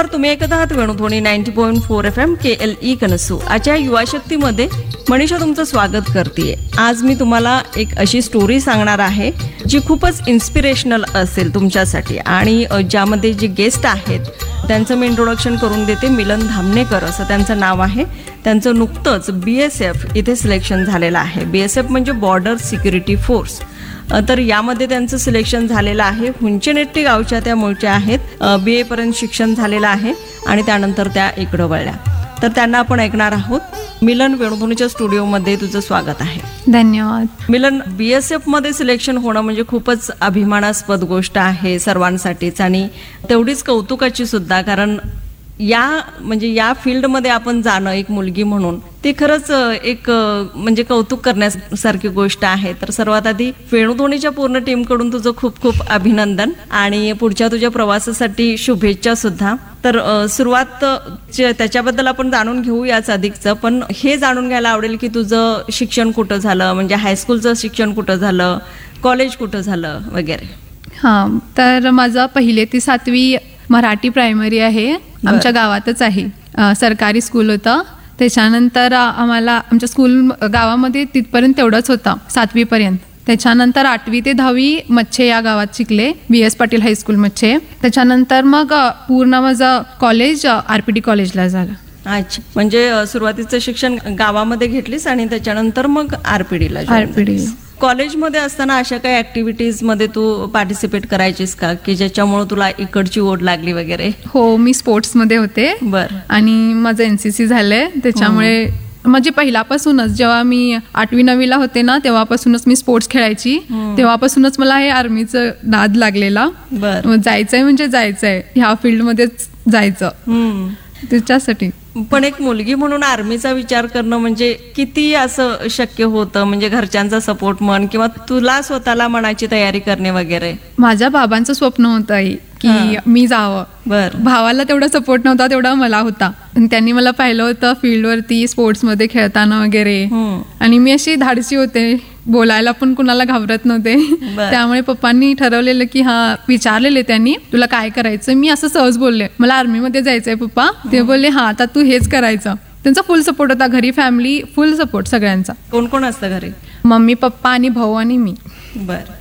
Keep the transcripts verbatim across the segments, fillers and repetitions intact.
तुम्ही ऐकत आहात Venudhwani ninety point four F M के एल ई कनसू. आजच्या युवा शक्तीमध्ये मनीषा तुमचं स्वागत करते. आज मी तुम्हाला एक अशी स्टोरी सांगणार आहे जी खूपच इन्स्पिरेशनल असेल तुमच्यासाठी, आणि ज्यामध्ये जे गेस्ट आहेत त्यांचं मी इंट्रोडक्शन करून देते. मिलन धामणेकर असं त्यांचं नाव आहे. त्यांचं नुकतंच बी एस एफ इथे सिलेक्शन झालेलं आहे. बी एस एफ म्हणजे बॉर्डर सिक्युरिटी फोर्स. तर यामध्ये त्यांचं सिलेक्शन झालेलं आहे. हुंचेनेट्टी गावच्या त्या मूळच्या आहेत. बी ए पर्यंत शिक्षण झालेलं आहे आणि त्यानंतर त्या इकडं वळल्या. तर त्यांना आपण ऐकणार आहोत. मिलन, वेणुध्वनीच्या स्टुडिओमध्ये तुझं स्वागत आहे. धन्यवाद. मिलन, बी एस एफ मध्ये सिलेक्शन होणं म्हणजे खूपच अभिमानास्पद गोष्ट आहे सर्वांसाठीच, आणि तेवढीच कौतुकाची सुद्धा. कारण या म्हणजे या फील्डमध्ये आपण जाणं एक मुलगी म्हणून ते खरंच एक म्हणजे कौतुक करण्यासारखी गोष्ट आहे. तर सर्वात आधी वेणुध्वनीच्या पूर्ण टीमकडून तुझं खूप खूप अभिनंदन आणि पुढच्या तुझ्या प्रवासासाठी शुभेच्छा सुद्धा. तर सुरुवात त्याच्याबद्दल आपण जाणून घेऊ याच अधिकचं, पण हे जाणून घ्यायला आवडेल की तुझं शिक्षण कुठं झालं, म्हणजे हायस्कूलचं शिक्षण कुठं झालं, कॉलेज कुठं झालं वगैरे. हां, तर माझं पहिले ते सातवी मराठी प्रायमरी आहे, आमच्या गावातच आहे. सरकारी स्कूल होतं. त्याच्यानंतर आम्हाला आमच्या स्कूल गावामध्ये तिथपर्यंत तेवढंच होतं, सातवीपर्यंत. त्याच्यानंतर आठवी ते दहावी मच्छे या गावात शिकले, बी एस पाटील हायस्कूल मच्छे. त्याच्यानंतर मग पूर्ण माझं कॉलेज आर पी डी कॉलेजला झालं. अच्छा, म्हणजे सुरुवातीचं शिक्षण गावामध्ये घेतलीस आणि त्याच्यानंतर मग आर पी डीला. आर पी डी कॉलेजमध्ये असताना अशा काही ऍक्टिव्हिटीज मध्ये तू पार्टिसिपेट करायचीस का की ज्याच्यामुळे तुला इकडची ओढ लागली वगैरे? हो, मी स्पोर्ट्समध्ये होते. बरं. आणि माझं एन सी सी झालंय. त्याच्यामुळे म्हणजे पहिल्यापासूनच जेव्हा मी आठवी नववीला होते ना तेव्हापासूनच मी स्पोर्ट्स खेळायची. तेव्हापासूनच मला हे आर्मीचं नाद लागलेला. जायचंय म्हणजे जायचंय, ह्या फील्डमध्येच जायचं त्याच्यासाठी. पण एक मुलगी म्हणून आर्मीचा विचार करणं म्हणजे किती असं शक्य होतं? म्हणजे घरच्यांचा सपोर्ट म्हण किंवा तुला स्वतःला मनाची तयारी करणे वगैरे? माझ्या बाबांचं स्वप्न होतं की मी जावं. बर. भावाला तेवढा सपोर्ट नव्हता, तेवढा मला होता. त्यांनी मला पाहिलं होतं फील्डवरती स्पोर्ट्समध्ये खेळताना वगैरे, आणि मी अशी धाडसी होते, बोलायला पण कुणाला घाबरत नव्हते. त्यामुळे पप्पांनी ठरवलेलं की हा, विचारलेले त्यांनी तुला काय करायचं. मी असं सहज बोलले मला आर्मीमध्ये जायचंय पप्पा. ते बोलले हा, आता तू हेच करायचं. त्यांचा फुल सपोर्ट होता घरी, फॅमिली फुल सपोर्ट सगळ्यांचा. कोण कोण असतं घरी? मम्मी, पप्पा आणि भाऊ आणि मी. बर.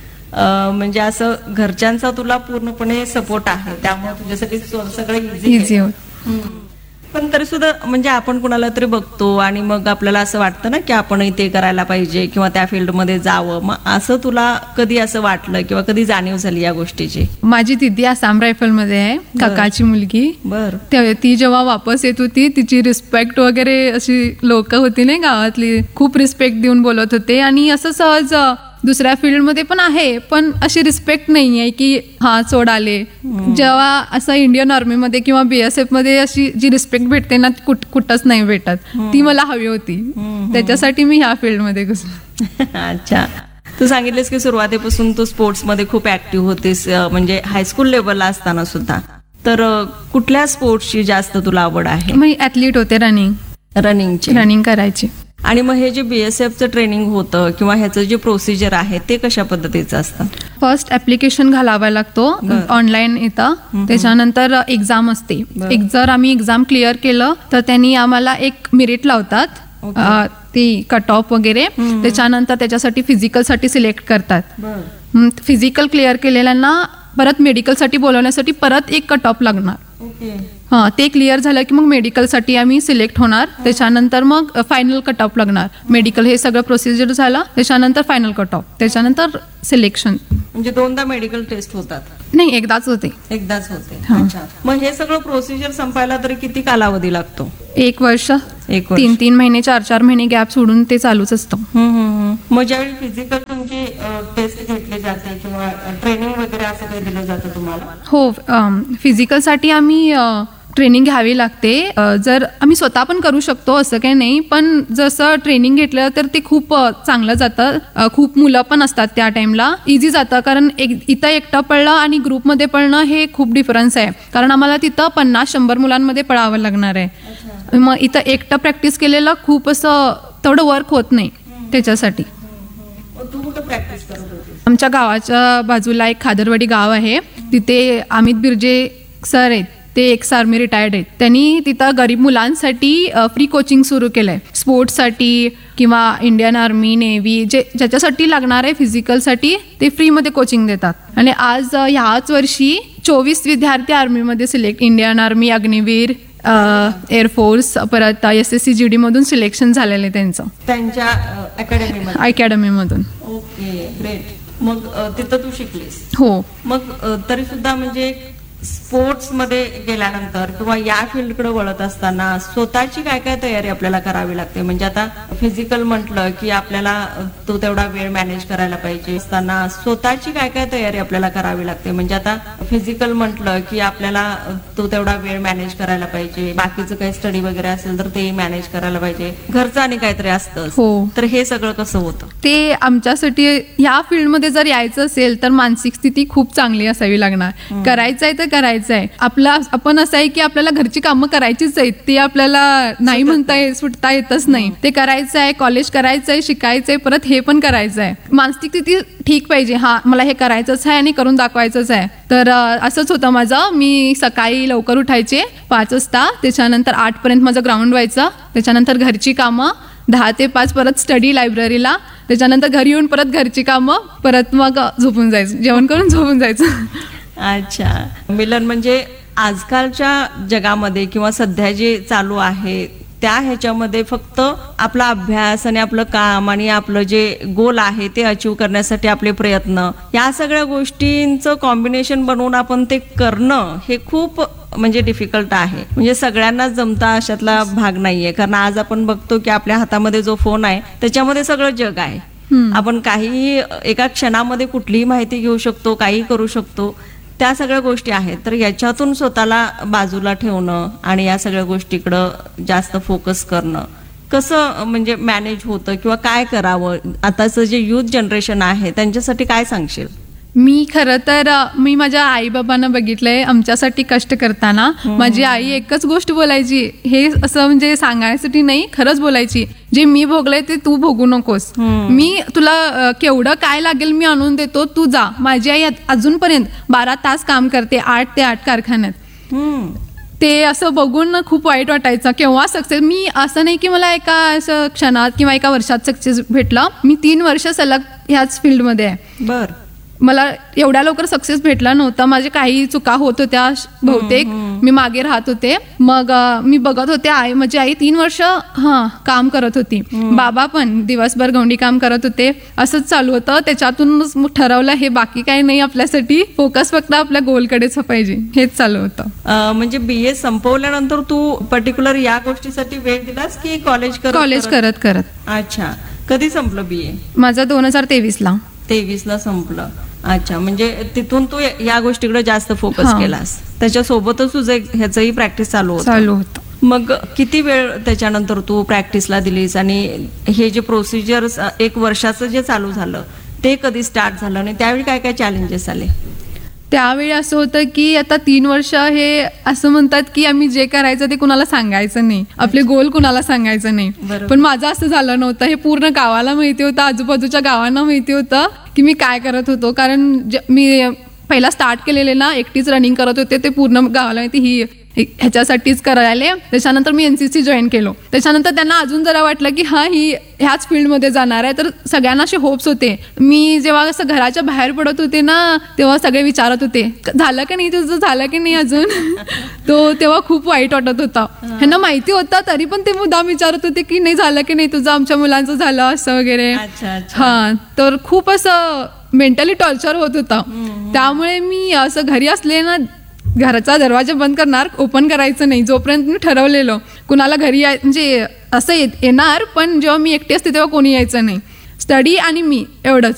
म्हणजे असं घरच्यांचा तुला पूर्णपणे सपोर्ट आहे, त्यामुळे तुझ्यासाठी सगळं इझी होत. पण तरी सुद्धा म्हणजे आपण कुणाला तरी बघतो आणि मग आपल्याला असं वाटतं ना की आपणही ते करायला पाहिजे किंवा त्या फील्डमध्ये जावं. मग असं तुला कधी असं वाटलं किंवा कधी जाणीव झाली या गोष्टीची? माझी दिदी आसाम रायफलमध्ये आहे, काकाची मुलगी. बर. ती जेव्हा वापस येत होती तिची रिस्पेक्ट वगैरे अशी लोक होती ना गावातली, खूप रिस्पेक्ट देऊन बोलत होते. आणि असं सहज दुसऱ्या फील्डमध्ये पण आहे, पण अशी रिस्पेक्ट नाही आहे की हा सोड आले. जेव्हा असं इंडियन आर्मीमध्ये किंवा बीएसएफ मध्ये अशी जी रिस्पेक्ट भेटते ना कुठ कुठंच नाही भेटत. ती मला हवी होती, त्याच्यासाठी मी ह्या फील्डमध्ये घुसले. अच्छा, तू सांगितलेस की सुरुवातीपासून तू स्पोर्ट्समध्ये खूप ऍक्टिव्ह होतीस, म्हणजे हायस्कूल लेवलला असताना सुद्धा. तर कुठल्या स्पोर्ट्सची जास्त तुला आवड आहे? मी ऍथलीट होते, रनिंग रनिंगची रनिंग करायची. आणि मग हे जे बीएसएफचं ट्रेनिंग होतं किंवा ह्याचं जे प्रोसिजर आहे ते कशा पद्धतीचं असतं? फर्स्ट ऍप्लिकेशन घालावा लागतो, ऑनलाईन येतं. त्याच्यानंतर एक्झाम असते. एक जर आम्ही एक्झाम क्लिअर केलं तर त्यांनी आम्हाला एक मेरिट लावतात, ती कट ऑफ वगैरे. त्याच्यानंतर त्याच्यासाठी फिजिकलसाठी सिलेक्ट करतात. फिजिकल क्लिअर केलेल्यांना परत मेडिकलसाठी बोलवण्यासाठी परत एक कट ऑफ लागणार. हां, ते क्लिअर झालं की मग मेडिकलसाठी आम्ही सिलेक्ट होणार. त्याच्यानंतर मग फायनल कट ऑफ लागणार. मेडिकल हे सगळं प्रोसिजर झालं, त्याच्यानंतर फायनल कट ऑफ, त्याच्यानंतर सिलेक्शन. म्हणजे दोनदा मेडिकल टेस्ट होतात? नाही, एकदाच होते. एकदाच होते. मग हे सगळं प्रोसिजर संपायला तरी किती कालावधी लागतो? एक वर्ष. एक तीन तीन महिने चार चार महिने गॅप सोडून ते चालूच असतं. मग ज्यावेळी फिजिकल तुमची टेस्ट घेतली जाते किंवा ट्रेनिंग वगैरे असं काही दिलं जातं तुम्हाला? हो, फिजिकलसाठी आम्ही ट्रेनिंग घ्यावी लागते. जर आम्ही स्वतः पण करू शकतो असं काही नाही, पण जसं ट्रेनिंग घेतलं तर ते खूप चांगलं जातं. खूप मुलं पण असतात त्या टाइमला, इझी जातं. कारण एक इथं एकटं पळणं आणि ग्रुपमध्ये पळणं हे खूप डिफरन्स आहे. कारण आम्हाला तिथं पन्नास शंभर मुलांमध्ये पळावं लागणार आहे. मग इथं एकटं प्रॅक्टिस केलेलं खूप असं तेवढं वर्क होत नाही त्याच्यासाठी. आमच्या गावाच्या बाजूला एक खादरवाडी गाव आहे, तिथे अमित बिर्जे सर आहेत, ते एक्स आर्मी रिटायर्ड आहेत. त्यांनी तिथं गरीब मुलांसाठी फ्री कोचिंग सुरू केलंय, स्पोर्ट्ससाठी किंवा इंडियन आर्मी, नेव्ही, जे ज्याच्यासाठी लागणार आहे फिजिकलसाठी ते फ्रीमध्ये कोचिंग देतात. आणि आज अ, ह्याच वर्षी चोवीस विद्यार्थी आर्मीमध्ये select, Indian army, Agniveer, air force, परत S S C G D मधून सिलेक्शन झालेलं आहे त्यांचं, त्यांच्या अकॅडमीमध्ये. अकॅडमीमधून. Okay, great. मग अ, तिथं तू शिकलीस. हो. मग अ, तरी सुद्धा म्हणजे स्पोर्ट्स मध्ये गेल्यानंतर किंवा या फील्डकडे वळत असताना स्वतःची काय काय तयारी आपल्याला करावी लागते? म्हणजे आता फिजिकल म्हटलं की आपल्याला तो तेवढा वेळ मॅनेज करायला पाहिजे, असताना स्वतःची काय काय तयारी आपल्याला करावी लागते? म्हणजे आता फिजिकल म्हटलं की आपल्याला तो तेवढा वेळ मॅनेज करायला पाहिजे, बाकीचं काही स्टडी वगैरे असेल तर ते मॅनेज करायला पाहिजे, घरचं आणि काहीतरी असतं. हो. तर हे सगळं कसं होतं? ते आमच्यासाठी ह्या फील्डमध्ये जर यायचं असेल तर मानसिक स्थिती खूप चांगली असावी लागणार. करायचं आहे तर करायचं आहे. आपला आपण असं आहे की आपल्याला घरची कामं करायचीच आहेत, ते आपल्याला नाही म्हणता येत, सुटता येतच नाही. ते करायचं आहे, कॉलेज करायचं आहे, शिकायचं आहे, परत हे पण करायचं आहे. मानसिक स्थिती ठीक पाहिजे, हा मला हे करायचंच आहे आणि करून दाखवायचंच आहे. तर असंच होतं माझं. मी सकाळी लवकर उठायचे पाच वाजता, त्याच्यानंतर आठ पर्यंत माझं ग्राउंड व्हायचं, त्याच्यानंतर घरची कामं, दहा ते पाच परत स्टडी लायब्ररीला, त्याच्यानंतर घरी येऊन परत घरची कामं, परत मग झोपून जायचं, जेवण करून झोपून जायचं. अच्छा. मिलन, म्हणजे आजकालच्या जगामध्ये किंवा सध्या जे चालू आहे त्या ह्याच्यामध्ये फक्त आपला अभ्यास आणि आपलं काम आणि आपलं जे गोल आहे ते अचीव करण्यासाठी आपले प्रयत्न, या सगळ्या गोष्टींचं कॉम्बिनेशन बनवून आपण ते करणं हे खूप म्हणजे डिफिकल्ट आहे. म्हणजे सगळ्यांनाच जमता अशातला भाग नाहीये. कारण आज आपण बघतो की आपल्या हातामध्ये जो फोन आहे त्याच्यामध्ये सगळं जग आहे. आपण काही एका क्षणामध्ये कुठलीही माहिती घेऊ शकतो, काही करू शकतो, त्या सगळ्या गोष्टी आहेत. तर याच्यातून स्वतःला बाजूला ठेवणं आणि या सगळ्या गोष्टीकडं जास्त फोकस करणं कसं म्हणजे मॅनेज होतं किंवा काय करावं? आताचं जे युथ जनरेशन आहे त्यांच्यासाठी काय सांगशील? मी खरं तर मी माझ्या आई बाबांना बघितलंय आमच्यासाठी कष्ट करताना. माझी आई एकच गोष्ट बोलायची, हे असं म्हणजे सांगायसाठी नाही, खरंच बोलायची, जे मी भोगलंय ते तू भोगू नकोस. मी तुला केवढं काय लागेल मी आणून देतो, तू जा. माझी आई अजूनपर्यंत बारा तास काम करते, आठ ते आठ कारखान्यात. ते असं बघून खूप वाईट वाटायचं. केव्हा सक्सेस, मी असं नाही की मला एका असं क्षणात किंवा एका वर्षात सक्सेस भेटला. मी तीन वर्ष सलग ह्याच फील्डमध्ये आहे. बर. मला एवढ्या लवकर सक्सेस भेटला नव्हता. माझे काही चुका होत होत्या बहुतेक, मी मागे राहत होते. मग मी बघत होते, आई माझी आई तीन वर्ष हा काम करत होती, बाबा पण दिवसभर गवंडी काम करत होते. असंच चालू होतं. त्याच्यातूनच मग ठरवलं हे बाकी काही नाही आपल्यासाठी, फोकस फक्त आपल्या गोलकडेच पाहिजे, हेच चालू होतं. म्हणजे बीए संपवल्यानंतर तू पर्टिक्युलर या गोष्टीसाठी वेळ दिलास की कॉलेज कॉलेज करत करत? अच्छा. कधी संपलं बीए? माझं दोन हजार तेवीस ला तेवीस ला संपलं. अच्छा. म्हणजे तिथून तू या गोष्टीकडे जास्त फोकस केलास, त्याच्यासोबतच तुझं ह्याचंही प्रॅक्टिस चालू होतं. चालू होतं. मग किती वेळ त्याच्यानंतर तू प्रॅक्टिसला दिलीस आणि हे जे प्रोसिजर एक वर्षाचं जे चालू झालं ते कधी स्टार्ट झालं आणि त्यावेळी काय काय चॅलेंजेस आले? त्यावेळी असं होतं की आता तीन वर्ष हे असं म्हणतात की आम्ही जे करायचं ते कुणाला सांगायचं नाही, आपले गोल कुणाला सांगायचं नाही. पण माझं असं झालं नव्हतं. हे पूर्ण गावाला माहिती होतं, आजूबाजूच्या गावांना माहिती होतं की मी काय करत होतो. कारण मी पहिला स्टार्ट केलेले ना, एकटीच रनिंग करत होते, ते पूर्ण गावाला माहिती ही ह्याच्यासाठीच करायला. त्याच्यानंतर मी एनसीसी जॉईन केलो. त्याच्यानंतर त्यांना अजून जरा वाटलं की हा ही ह्याच फील्डमध्ये जाणार आहे. तर सगळ्यांना असे होप्स होते. मी जेव्हा असं घराच्या बाहेर पडत होते ना, तेव्हा सगळे विचारत होते झालं की नाही तुझं, झालं की नाही अजून. तो तेव्हा खूप वाईट वाटत होता. ह्यांना माहिती होता तरी पण ते मुद्दाम विचारत होते की नाही झालं की नाही तुझं, आमच्या मुलांचं झालं असं वगैरे. हा. तर खूप असं मेंटली टॉर्चर होत होता. त्यामुळे मी असं घरी असले ना, घराचा दरवाजा बंद करणार, ओपन करायचं नाही जोपर्यंत मी ठरवलेलं. कुणाला घरी याय म्हणजे असं येणार, पण जेव्हा मी एकटी असते तेव्हा कोणी यायचं नाही. स्टडी आणि मी एवढंच.